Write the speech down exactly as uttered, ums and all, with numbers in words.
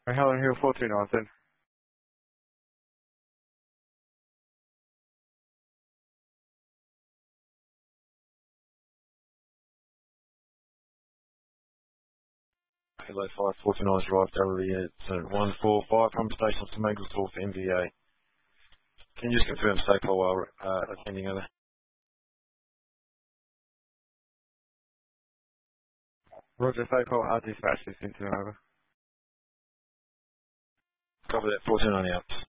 Helen Hill four two nine then. Hello five forty-nine is arrived Galilee at one four five from station to Maglethorpe M V A. Can you just confirm safe while uh, attending over? Roger, Faithful, our dispatch is into over. Cover that four two nine out.